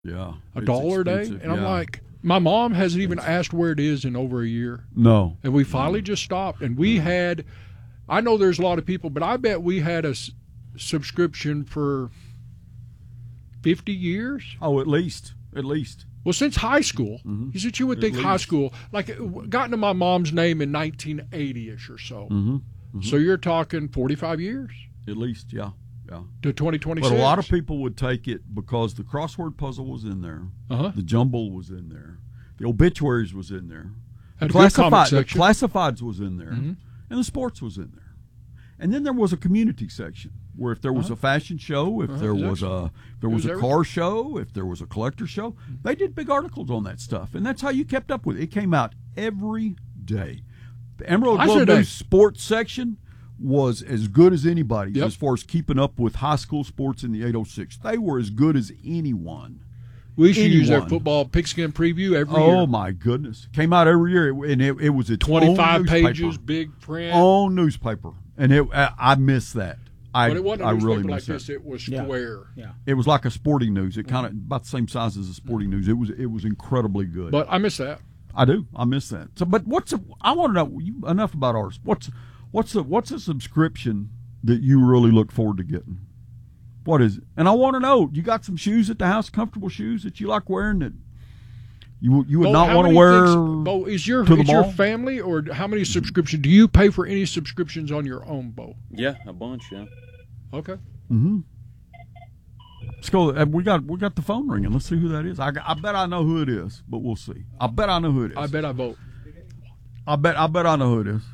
Yeah. $1 a day. And I'm like, my mom hasn't even asked where it is in over a year. No. And we finally just stopped. And we had, I know there's a lot of people, but I bet we had a subscription for 50 years. Oh, at least. Well, since high school. Mm-hmm. You would think high school, like got into my mom's name in 1980-ish or so. Mm-hmm. Mm-hmm. So you're talking 45 years? At least, yeah. To 2026. But a lot of people would take it because the crossword puzzle was in there. Uh-huh. The jumble was in there. The obituaries was in there. The classifieds was in there. Mm-hmm. And the sports was in there. And then there was a community section where if there was a fashion show, if there was a car show, if there was a collector show, they did big articles on that stuff. And that's how you kept up with it. It came out every day. The Emerald Globe News sports section was as good as anybody's as far as keeping up with high school sports in the 806. They were as good as anyone. We used to use their football pigskin preview every year. Oh, my goodness. Came out every year, and it was a 25 pages, big print. On newspaper. And I miss that. But it wasn't a newspaper really like this. It was square. Yeah. It was like a sporting news. It kind of about the same size as a sporting news. It was incredibly good. But I miss that. I do. I miss that. So, but I want to know enough about ours. What's a subscription that you really look forward to getting? What is it? And I want to know, you got some shoes at the house, comfortable shoes that you like wearing that you would not want to wear Bo, is your family, or how many subscriptions? Do you pay for any subscriptions on your own, Bo? Yeah, a bunch, yeah. Okay. Mm-hmm. Let's go. We got the phone ringing. Let's see who that is. I bet I know who it is, but we'll see. I bet I know who it is. I bet I vote. I bet I know who it is.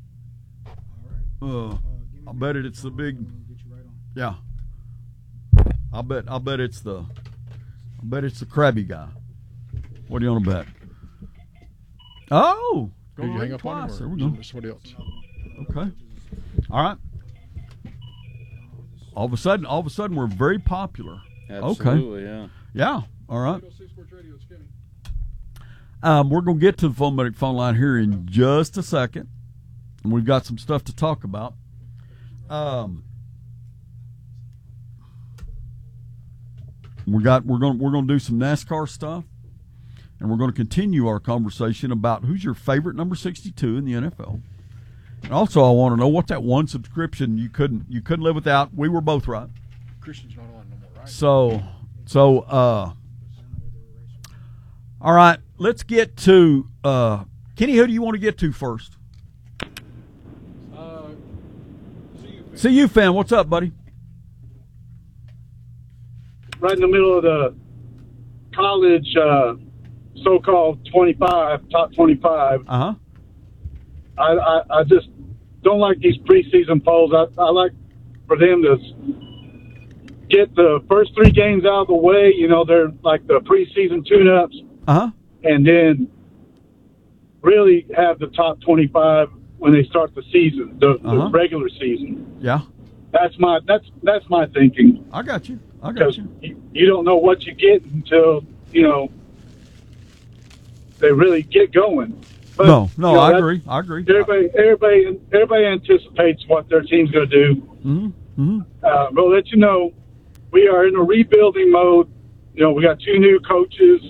I bet it's the big. Yeah. I bet it's the crabby guy. What do you want to bet? Oh, did you hang up on him? There we go. Somebody else. Okay. All right. All of a sudden, we're very popular. Absolutely, okay. Yeah. All right. We're going to get to the phone line here in just a second, and we've got some stuff to talk about. We're going to do some NASCAR stuff, and we're going to continue our conversation about who's your favorite number 62 in the NFL. And also, I want to know what's that one subscription you couldn't live without. We were both right. Christian's not on no more, right? So, all right. Let's get to Kenny. Who do you want to get to first? CU fan. What's up, buddy? Right in the middle of the college so-called top 25. Uh-huh. I just don't like these preseason polls. I like for them to get the first 3 games out of the way. You know, they're like the preseason tune-ups. Uh-huh. And then really have the top 25 when they start the season, the regular season. Yeah. That's my thinking. I got you. You don't know what you get until, they really get going. But, no, I agree. Everybody anticipates what their team's going to do. Mm-hmm. Mm-hmm. We'll let you know we are in a rebuilding mode. You know, we got 2 new coaches.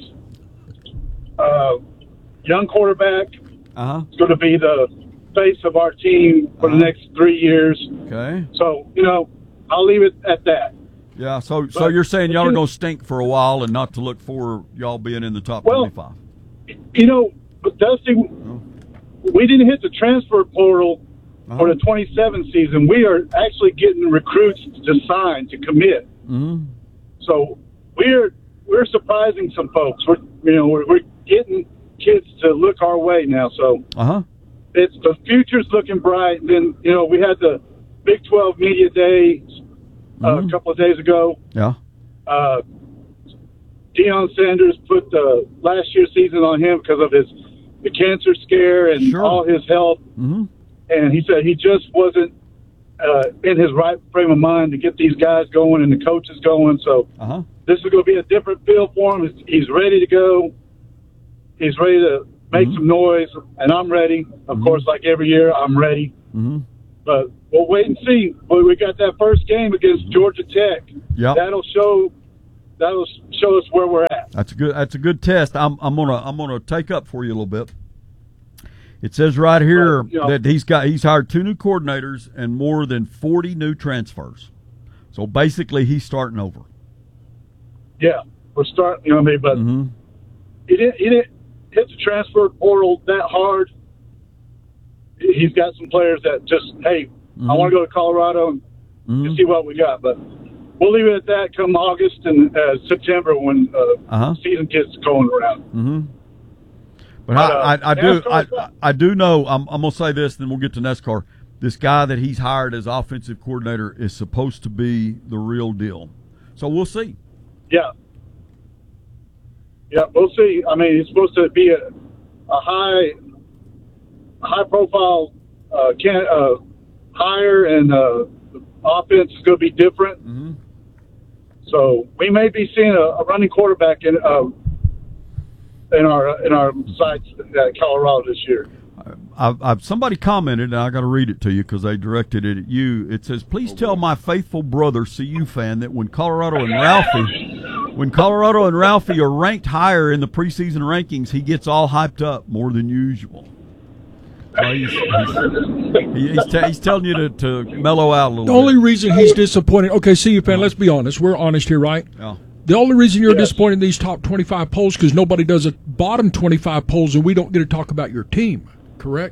Young quarterback. Uh-huh. It's going to be the face of our team for the next 3 years. Okay. So, I'll leave it at that. Yeah, so you're saying y'all are going to stink for a while and not to look for y'all being in the top 25. Dusty, we didn't hit the transfer portal for the 27 season. We are actually getting recruits to sign, to commit. Mm-hmm. So we're surprising some folks. We're getting kids to look our way now. So it's the future's looking bright. And then we had the Big 12 Media Day a couple of days ago. Yeah. Deion Sanders put the last year's season on him because of the cancer scare and all his health. Mm-hmm. And he said he just wasn't in his right frame of mind to get these guys going and the coaches going. So this is going to be a different feel for him. He's ready to go. He's ready to make some noise, and I'm ready. Of course, like every year, I'm ready. Mm-hmm. But we'll wait and see. But we got that first game against Georgia Tech. Yep. That'll show that'll show us where we're at. That's a good test. I'm gonna take up for you a little bit. It says right here that he's hired 2 new coordinators and more than 40 new transfers. So basically, he's starting over. Yeah, we're starting. You know what I mean? But he didn't hit the transfer portal that hard. He's got some players that just, hey, I want to go to Colorado and see what we got. But we'll leave it at that. Come August and September when season gets going around. But I do know. I'm gonna say this, then we'll get to NASCAR. This guy that he's hired as offensive coordinator is supposed to be the real deal. So we'll see. Yeah, we'll see. I mean, it's supposed to be a high profile hire, and the offense is going to be different. So we may be seeing a running quarterback in our sights at Colorado this year. Somebody commented, and I got to read it to you because they directed it at you. It says, "Please tell my faithful brother, CU fan, that when Colorado and Ralphie are ranked higher in the preseason rankings, he gets all hyped up more than usual." So he's telling you to mellow out a little bit. The only reason he's disappointed, okay, CU fan, let's be honest. We're honest here, right? Yeah. The only reason you're disappointed in these top 25 polls because nobody does a bottom 25 polls and we don't get to talk about your team, correct?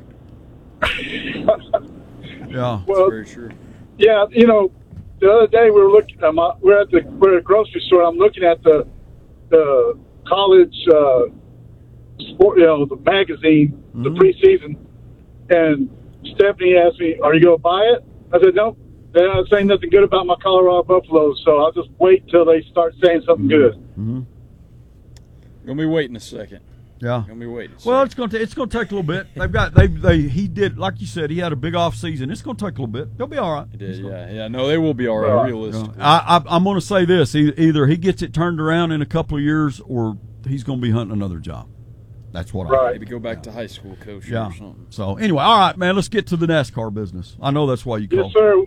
Yeah. Well, very true. Yeah, the other day we were looking. We're at a grocery store. I'm looking at the college sport, the magazine, the preseason, and Stephanie asked me, "Are you going to buy it?" I said, "No. They're not saying nothing good about my Colorado Buffaloes, so I'll just wait till they start saying something good." Gonna be waiting a second. Yeah. Gonna be waiting. Well, it's gonna take a little bit. He did, like you said, he had a big off season. It's gonna take a little bit. They'll be all right. It is, yeah. No, they will be all right. Realistically, I'm gonna say this: either he gets it turned around in a couple of years, or he's gonna be hunting another job. That's what I maybe go back to high school coaching or something. So anyway, all right, man. Let's get to the NASCAR business. I know that's why you called. Yes, sir.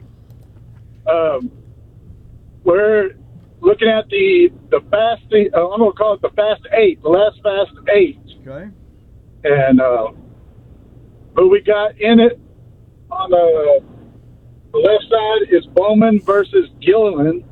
We're looking at the fast. I'm going to call it the Fast 8, the last Fast 8. Okay. And who we got in it on the left side is Bowman versus Gilliland.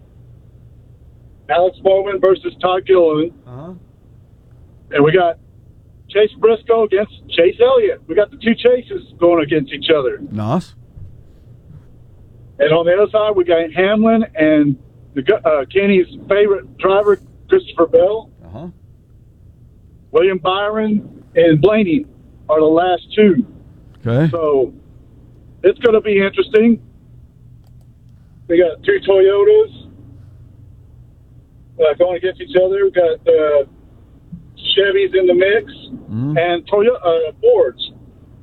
Alex Bowman versus Todd Gilliland. And we got Chase Briscoe against Chase Elliott. We got the two Chases going against each other. Nice. And on the other side, we got Hamlin and Kenny's favorite driver, Christopher Bell. William Byron and Blaney are the last two. Okay. So it's going to be interesting. We got two Toyotas going against each other. We got Chevys in the mix and Toyota Fords.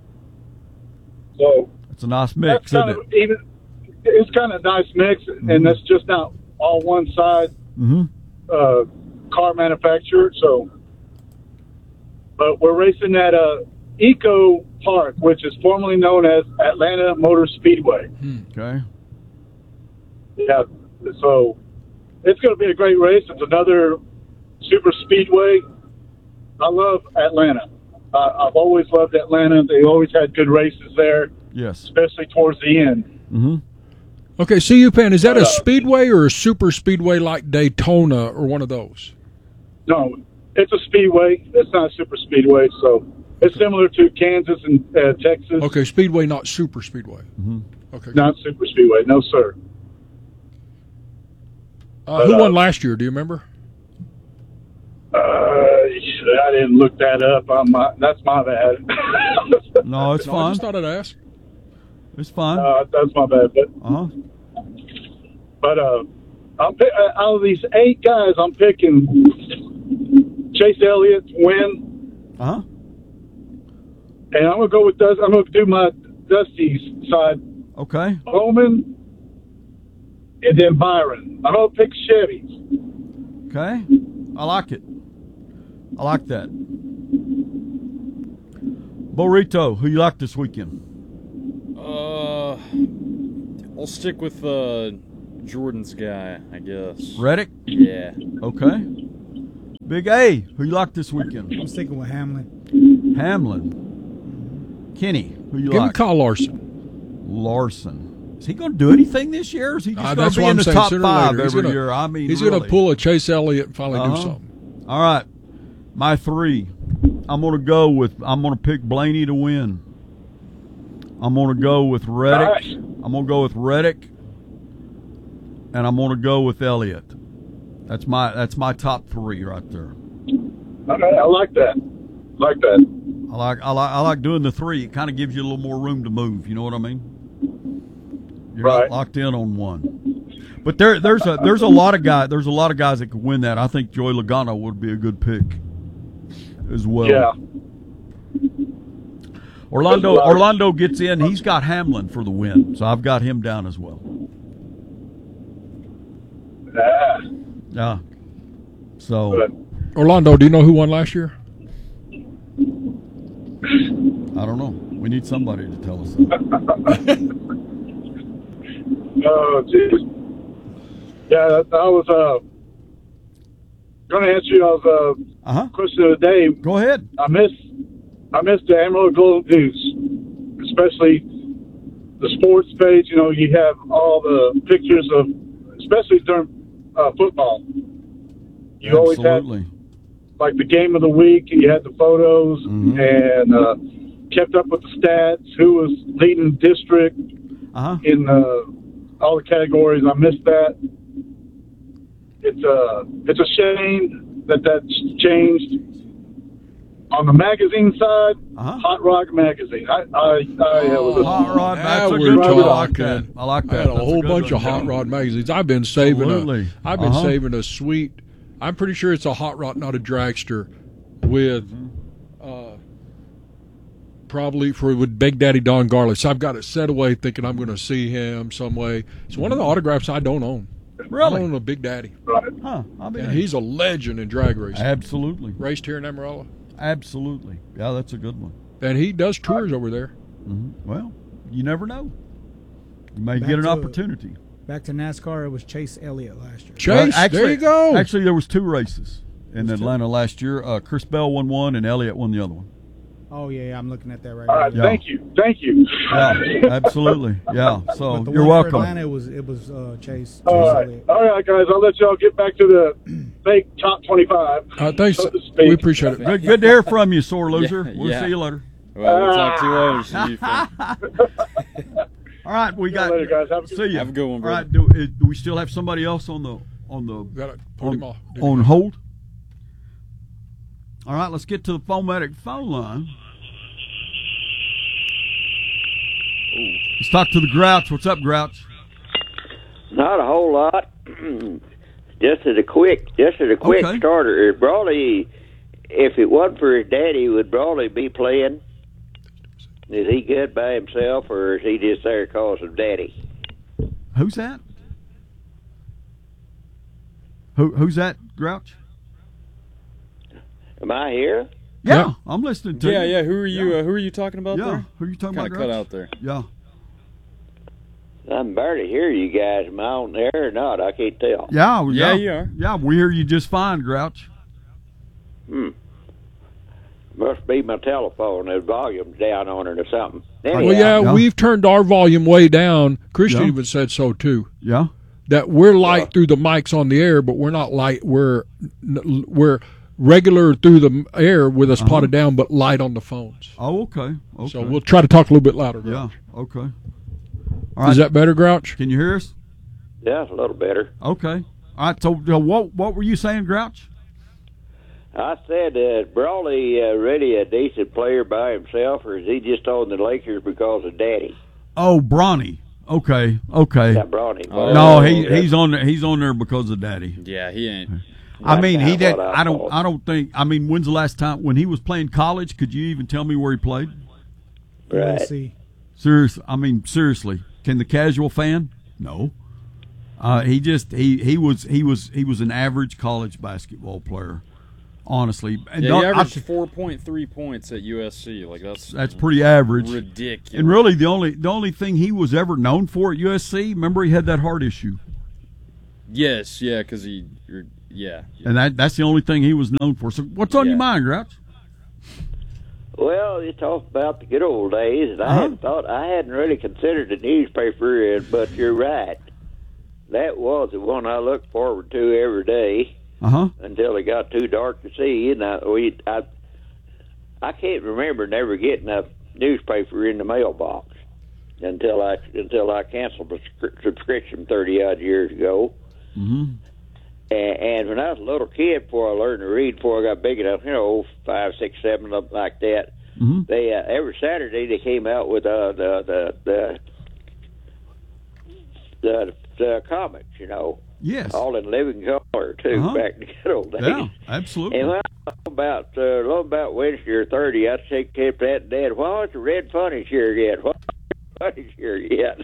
So it's a nice mix, isn't it? It's kind of a nice mix, and that's just not all one side car manufacturer. So, but we're racing at Eco Park, which is formerly known as Atlanta Motor Speedway. Okay. Yeah. So it's going to be a great race. It's another super speedway. I love Atlanta. I've always loved Atlanta. They always had good races there. Yes. Especially towards the end. Okay, CU fan, is that a speedway or a super speedway like Daytona or one of those? No, it's a speedway. It's not a super speedway, so it's similar to Kansas and Texas. Okay, speedway, not super speedway. Okay, not super speedway. No, sir. Who won last year? Do you remember? I didn't look that up. That's my bad. No, it's fine. I just thought I'd ask. It's fine. That's my bad. But I'm out of these 8 guys, I'm picking Chase Elliott to win. And I'm gonna go with Dusty. I'm gonna do my Dusty's side. Okay. Bowman, and then Byron. I'm gonna pick Chevys. Okay. I like it. I like that. Burrito, who you like this weekend? I'll stick with Jordan's guy, I guess. Reddick? Yeah. Okay. Big A, who you like this weekend? I'm sticking with Hamlin. Hamlin. Kenny, who you Give me like? Kyle Larson. Larson. Is he going to do anything this year? Or is he just going That's to be what in I'm the saying. top Sooner or five later, every year? I mean, he's really. going to pull a Chase Elliott and finally do something. All right. My 3. I'm going to pick Blaney to win. I'm going to go with Reddick. Right. I'm going to go with Reddick. And I'm going to go with Elliott. That's my top 3 right there. Okay, I like that. I like doing the 3. It kind of gives you a little more room to move. You know what I mean? You're Right. not locked in on one. But there's a lot of guys that could win that. I think Joey Logano would be a good pick as well. Yeah. Orlando gets in. He's got Hamlin for the win, so I've got him down as well. Yeah. So But Orlando, do you know who won last year? I don't know. We need somebody to tell us that. oh, geez. Yeah, I was going to answer y'all's question of the day. Go ahead. I missed the Amarillo Golden Goose, especially the sports page. You know, you have all the pictures of, especially during football. You always had like the game of the week, and you had the photos and kept up with the stats. Who was leading district in all the categories? I missed that. It's a shame that's changed. On the magazine side, Hot Rod Magazine. I was Hot Rod. That's a we're good one. I like talking. that. I like that. I had a That's whole good bunch one. of Hot Rod magazines. I've been saving Absolutely. saving a sweet. I'm pretty sure it's a Hot Rod, not a dragster, with probably with Big Daddy Don Garley. So I've got it set away, thinking I'm going to see him some way. It's one of the autographs I don't own. Really? I own a Big Daddy. right. Huh. I mean, And he's a legend in drag racing. absolutely. Raced here in Amarillo. Absolutely. Yeah, that's a good one. And he does tours over there. Well, you never know. You may Back get an to- opportunity. Back to NASCAR, it was Chase Elliott last year. Chase, there you go. Actually, there was 2 races in Atlanta last year. Chris Bell won one, and Elliott won the other one. Oh yeah, I'm looking at that right All now. right, Yeah. thank you. Yeah, absolutely. Yeah, so But the you're one for welcome. Atlanta, it was Chase All Elliott. right, guys. I'll let y'all get back to the fake top 25. Thanks. so to speak. We appreciate it. Good to hear from you, sore loser. Yeah, We'll yeah. see you later. Well, we'll talk to you later. See you, Phil. All right, we got. later, guys. Have a good see you. Have a good one, All brother. right, do we still have somebody else on the Gotta put him off. on hold? All right, let's get to the Fomatic phone line. Let's talk to the Grouch. What's up, Grouch? Not a whole lot. just as a quick Okay. starter. Brawley, if it wasn't for his daddy, would Brawley be playing? Is he good by himself, or is he just there because of daddy? Who's that? Who's that, Grouch? Am I here? Yeah, Yeah. I'm listening to Yeah, you. yeah. Who are you? Who are you talking about Yeah, there? who are you talking Kind about, of cut Grouch? out there. Yeah. I'm barely hear you guys. Am I on there or not? I can't tell. Yeah, Yeah, you are. Yeah, we hear you just fine, Grouch. Must be my telephone. The volume's down on it or something. Well, Anyhow, yeah, we've turned our volume way down. Christian Yeah. even said so too. Yeah. That we're light through the mics on the air, but we're not light. We're regular through the air with us potted down, but light on the phones. Oh, okay. Okay. So we'll try to talk a little bit louder. Yeah. Grouch. Okay. All right. Is that better, Grouch? Can you hear us? yeah, it's a little better. Okay. All right. So what were you saying, Grouch? I said, Brawley really a decent player by himself, or is he just on the Lakers because of daddy? Oh, Bronny. Okay. Okay. Not Brawley. No, he's on there. He's on there because of Daddy. Yeah, he ain't. I mean, he That's did. what I thought. I don't think. I mean, when's the last time when he was playing college? Could you even tell me where he played? Right. USC. Seriously. Can the casual fan? No. He was an average college basketball player. Honestly, and Yeah, no, he averaged 4.3 points at USC. Like that's pretty average. ridiculous. And really, the only thing he was ever known for at USC, remember he had that heart issue. Yes, yeah, because yeah. And that's the only thing he was known for. So what's on your mind, Grouch? Well, you talk about the good old days, and I hadn't really considered the newspaper, but you're right. That was the one I looked forward to every day until it got too dark to see. And I can't remember never getting a newspaper in the mailbox until I canceled the subscription 30-odd years ago. Mm-hmm. And when I was a little kid, before I learned to read, before I got big enough, 5, 6, 7, something like that, they every Saturday they came out with the comics, Yes. all in living color too, back in the good old days. Yeah, absolutely. And when I was about Wednesday or Thursday, I'd say to that Dad, "Why is the red funny here yet? Why is the funny here yet?"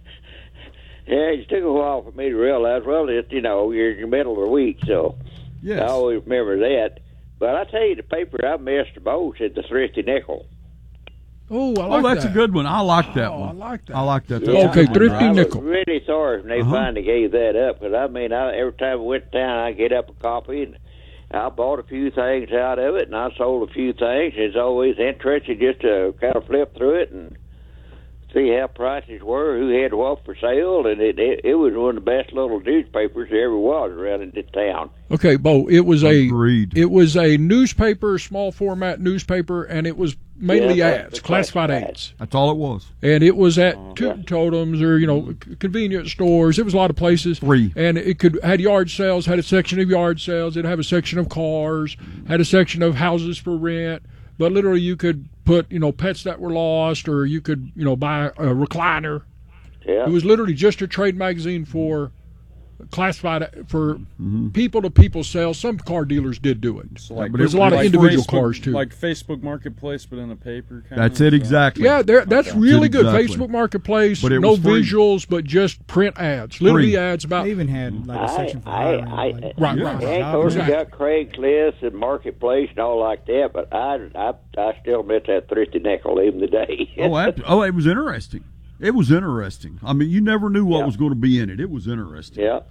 Yeah, it took a while for me to realize, well, you're in the middle of the week, so yes. I always remember that. But I tell you, the paper I missed the most is the Thrifty Nickel. Oh, I like that's that. a good one. I like that one. I like that. I like that. Yeah, Okay, Thrifty Nickel. I was really sorry when they finally gave that up, because, every time I went to town, I'd get up a copy, and I bought a few things out of it, and I sold a few things. It's always interesting just to kind of flip through it and see how prices were, who had what for sale, and it was one of the best little newspapers there ever was around in this town. Okay, Bo, it was Agreed. a newspaper, small format newspaper, and it was mainly ads, classified ads. That's all it was. And it was at Tootin' Totems or convenience stores. It was a lot of places. Free. And it had yard sales, had a section of yard sales. It'd have a section of cars, had a section of houses for rent. But literally, you could put, pets that were lost, or you could, buy a recliner. Yeah. It was literally just a trade magazine for classified for people-to-people sales. Some car dealers did do it. So like, but there's a lot of individual cars too, like Facebook Marketplace, but in a paper. That's it exactly. Yeah, that's really good. Exactly. Facebook Marketplace, But it no was free. visuals, but just print ads. Literally Free. ads about. They even had like a section for hiring. Right. And of course, you got Craigslist and Marketplace and all like that, but I still miss that Thrifty Nickel even today. It was interesting. It was interesting. I mean, you never knew what was going to be in it. It was interesting. Yeah.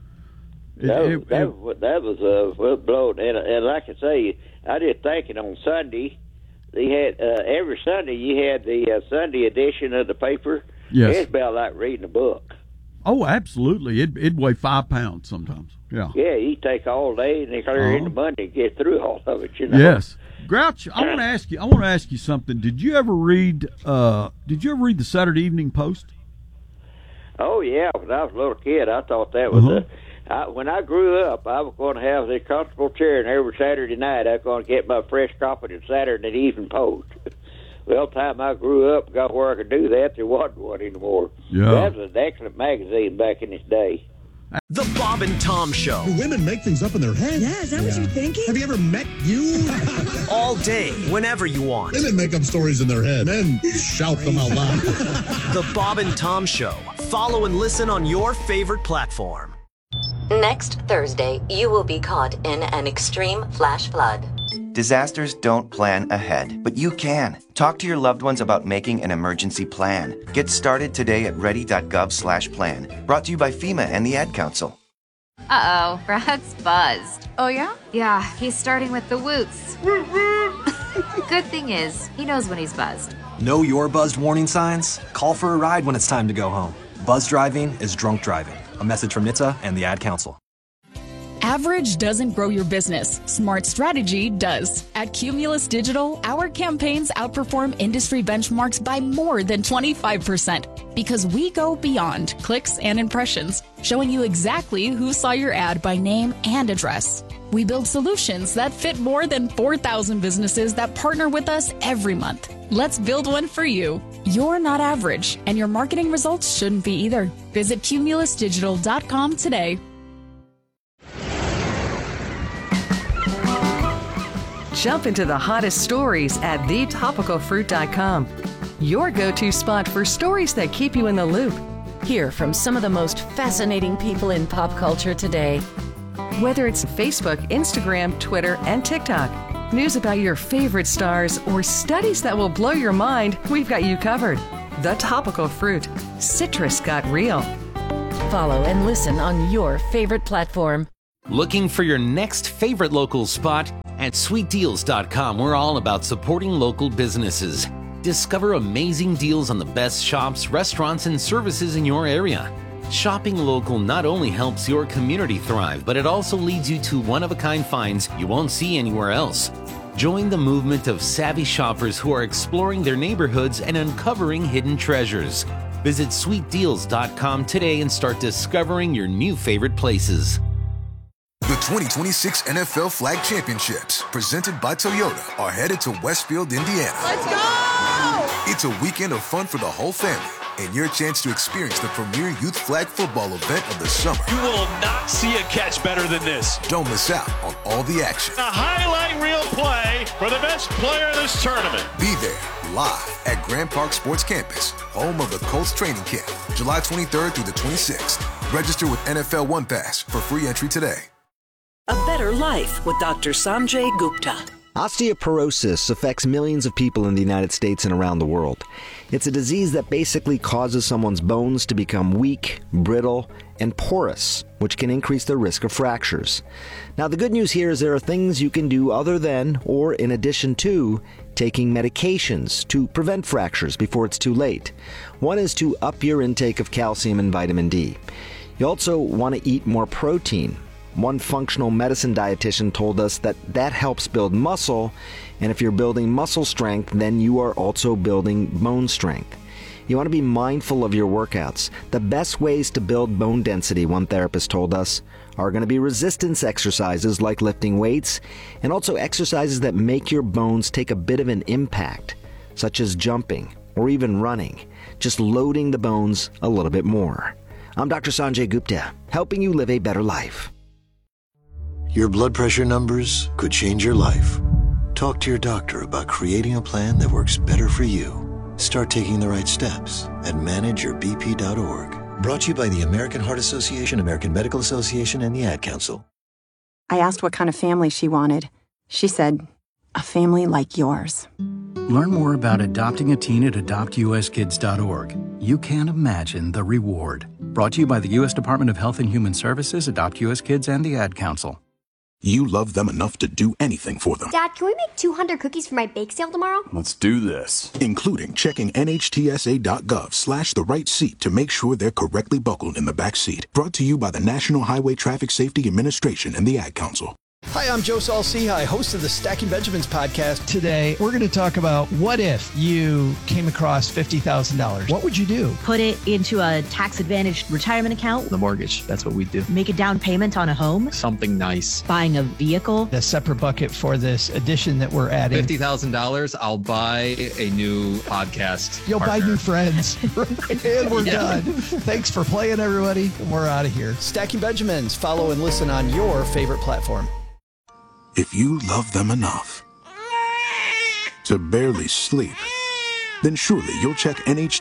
That was blown. And like I say, I just thinking on Sunday, they had every Sunday you had the Sunday edition of the paper. Yes. It's about like reading a book. Oh, absolutely. It'd weigh 5 pounds sometimes. Yeah. Yeah, you take all day and they clear into Monday and get through all of it. Yes. Grouch, I want to ask you something. Did you ever read the Saturday Evening Post? Oh yeah, when I was a little kid, I thought that was when I grew up, I was going to have this comfortable chair, and every Saturday night I was going to get my fresh copy of the Saturday Evening Post. Well, time I grew up, got where I could do that, there wasn't one anymore. Yeah. That was an excellent magazine back in its day. The Bob and Tom Show. Do women make things up in their head? Yeah, is that what you're thinking? Have you ever met you? All day, whenever you want. Women make up stories in their head. Men shout them out loud. The Bob and Tom Show. Follow and listen on your favorite platform. Next Thursday, you will be caught in an extreme flash flood. Disasters don't plan ahead, but you can. Talk to your loved ones about making an emergency plan. Get started today at ready.gov/plan. Brought to you by FEMA and the Ad Council. Uh-oh, Brad's buzzed. Oh, yeah? Yeah, he's starting with the woots. Good thing is, he knows when he's buzzed. Know your buzzed warning signs? Call for a ride when it's time to go home. Buzz driving is drunk driving. A message from NHTSA and the Ad Council. Average doesn't grow your business. Smart strategy does. At Cumulus Digital, our campaigns outperform industry benchmarks by more than 25% because we go beyond clicks and impressions, showing you exactly who saw your ad by name and address. We build solutions that fit more than 4,000 businesses that partner with us every month. Let's build one for you. You're not average, and your marketing results shouldn't be either. Visit cumulusdigital.com today. Jump into the hottest stories at thetopicalfruit.com. Your go-to spot for stories that keep you in the loop. Hear from some of the most fascinating people in pop culture today. Whether it's Facebook, Instagram, Twitter, and TikTok, news about your favorite stars, or studies that will blow your mind, we've got you covered. The Topical Fruit. Citrus got real. Follow and listen on your favorite platform. Looking for your next favorite local spot? At sweetdeals.com, we're all about supporting local businesses. Discover amazing deals on the best shops, restaurants, and services in your area. Shopping local not only helps your community thrive, but it also leads you to one-of-a-kind finds you won't see anywhere else. Join the movement of savvy shoppers who are exploring their neighborhoods and uncovering hidden treasures. Visit sweetdeals.com today and start discovering your new favorite places. The 2026 NFL Flag Championships, presented by Toyota, are headed to Westfield, Indiana. Let's go! It's a weekend of fun for the whole family and your chance to experience the premier youth flag football event of the summer. You will not see a catch better than this. Don't miss out on all the action. A highlight reel play for the best player in this tournament. Be there live at Grand Park Sports Campus, home of the Colts training camp, July 23rd through the 26th. Register with NFL One Pass for free entry today. A better life with Dr. Sanjay Gupta. Osteoporosis affects millions of people in the United States and around the world. It's a disease that basically causes someone's bones to become weak, brittle, and porous, which can increase their risk of fractures. Now, the good news here is there are things you can do other than, or in addition to, taking medications to prevent fractures before it's too late. One is to up your intake of calcium and vitamin D. You also want to eat more protein. One functional medicine dietitian told us that helps build muscle, and if you're building muscle strength, then you are also building bone strength. You want to be mindful of your workouts. The best ways to build bone density, one therapist told us, are going to be resistance exercises like lifting weights, and also exercises that make your bones take a bit of an impact, such as jumping or even running, just loading the bones a little bit more. I'm Dr. Sanjay Gupta, helping you live a better life. Your blood pressure numbers could change your life. Talk to your doctor about creating a plan that works better for you. Start taking the right steps at manageyourbp.org. Brought to you by the American Heart Association, American Medical Association, and the Ad Council. I asked what kind of family she wanted. She said, a family like yours. Learn more about adopting a teen at adoptuskids.org. You can't imagine the reward. Brought to you by the U.S. Department of Health and Human Services, Adopt U.S. Kids, and the Ad Council. You love them enough to do anything for them. Dad, can we make 200 cookies for my bake sale tomorrow? Let's do this. Including checking NHTSA.gov/the-right-seat to make sure they're correctly buckled in the back seat. Brought to you by the National Highway Traffic Safety Administration and the Ad Council. Hi, I'm Joe Saul-Sehy, host of the Stacking Benjamins podcast. Today, we're going to talk about what if you came across $50,000. What would you do? Put it into a tax-advantaged retirement account. The mortgage, that's what we do. Make a down payment on a home. Something nice. Buying a vehicle. A separate bucket for this addition that we're adding. $50,000, I'll buy a new podcast You'll partner. buy new friends. And we're done. Thanks for playing, everybody. We're out of here. Stacking Benjamins. Follow and listen on your favorite platform. If you love them enough to barely sleep, then surely you'll check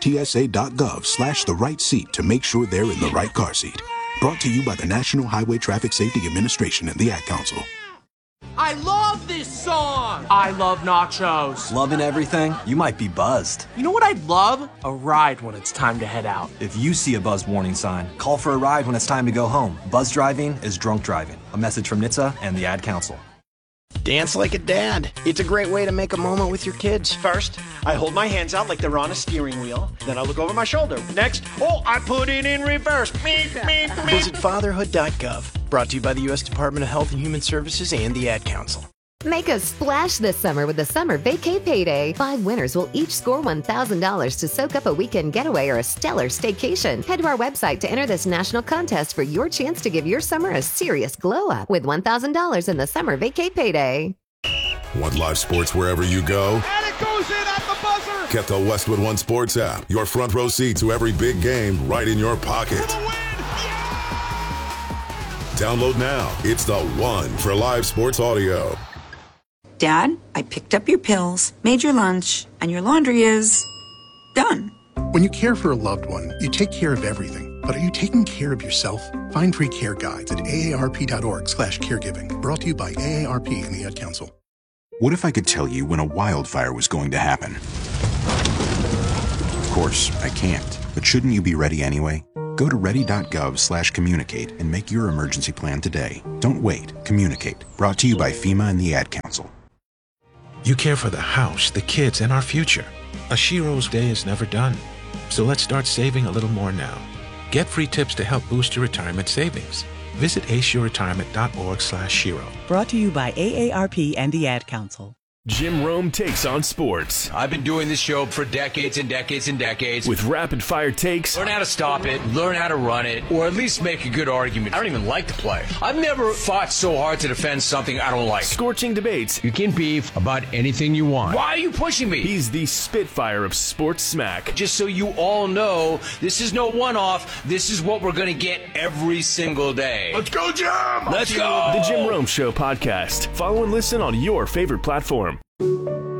NHTSA.gov/the-right-seat to make sure they're in the right car seat. Brought to you by the National Highway Traffic Safety Administration and the Ad Council. I love this song! I love nachos. Loving everything? You might be buzzed. You know what I'd love? A ride when it's time to head out. If you see a buzzed warning sign, call for a ride when it's time to go home. Buzz driving is drunk driving. A message from NHTSA and the Ad Council. Dance like a dad. It's a great way to make a moment with your kids. First, I hold my hands out like they're on a steering wheel. Then I look over my shoulder. Next, I put it in reverse. Visit fatherhood.gov. Brought to you by the U.S. Department of Health and Human Services and the Ad Council. Make a splash this summer with the Summer Vacay Payday. 5 winners will each score $1,000 to soak up a weekend getaway or a stellar staycation. Head to our website to enter this national contest for your chance to give your summer a serious glow-up with $1,000 in the Summer Vacay Payday. Want live sports wherever you go? And it goes in at the buzzer! Get the Westwood One Sports app. Your front row seat to every big game right in your pocket. Download now. It's the one for live sports audio. Dad, I picked up your pills, made your lunch, and your laundry is done. When you care for a loved one, you take care of everything. But are you taking care of yourself? Find free care guides at aarp.org/caregiving. Brought to you by AARP and the Ad Council. What if I could tell you when a wildfire was going to happen? Of course, I can't. But shouldn't you be ready anyway? Go to ready.gov/communicate and make your emergency plan today. Don't wait. Communicate. Brought to you by FEMA and the Ad Council. You care for the house, the kids, and our future. A Shiro's day is never done. So let's start saving a little more now. Get free tips to help boost your retirement savings. Visit aceyourretirement.org/Shiro. Brought to you by AARP and the Ad Council. Jim Rome takes on sports. I've been doing this show for decades and decades and decades. With rapid-fire takes. Learn how to stop it, learn how to run it, or at least make a good argument. I don't even like to play. I've never fought so hard to defend something I don't like. Scorching debates. You can beef about anything you want. Why are you pushing me? He's the Spitfire of sports smack. Just so you all know, this is no one-off. This is what we're going to get every single day. Let's go, Jim! Let's go! The Jim Rome Show podcast. Follow and listen on your favorite platform.